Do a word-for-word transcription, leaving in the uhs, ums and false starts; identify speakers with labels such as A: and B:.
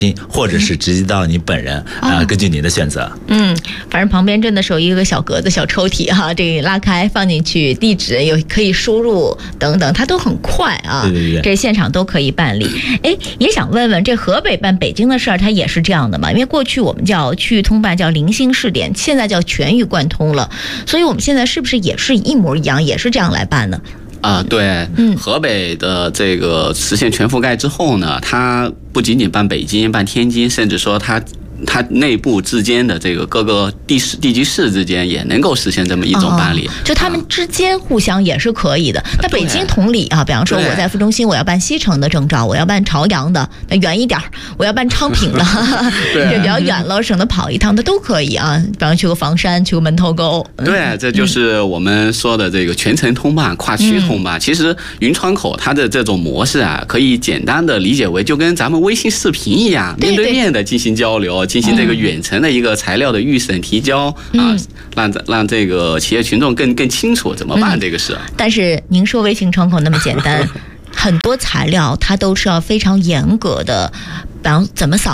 A: 或者是直接到你本人啊、呃，根据你的选择。
B: 嗯，反正旁边真的是有一个小格子、小抽屉哈，这个拉开放进去，地址有可以输入等等，它都很快啊。
A: 对对对，
B: 这现场都可以办理。哎，也想问问，这河北办北京的事儿，它也是这样的吗？因为过去我们叫区域通办叫零星试点，现在叫全域贯通了，所以我们现在是不是也是一模一样，也是这样来办呢？
C: 啊，对，
B: 嗯，
C: 河北的这个实现全覆盖之后呢，它不仅仅办北京、办天津，甚至说它。它内部之间的这个各个地市、地级市之间也能够实现这么一种办理，
B: 哦、就他们之间互相也是可以的。那、啊、北京同理啊，比方说我在副中心，我要办西城的证照，我要办朝阳的，那远一点，我要办昌平的，这比较远了，省得跑一趟，它都可以啊。比方去个房山，去个门头沟。
C: 对，这就是我们说的这个全程通办、跨区通办。嗯、其实云窗口它的这种模式啊，可以简单的理解为就跟咱们微信视频一样，面对面的进行交流。进行这个远程的一个材料的预审提交、嗯、啊，让让这个企业群众更更清楚怎么办这个事、嗯。
B: 但是您说微信窗口那么简单，很多材料它都是要非常严格的，比方怎么扫。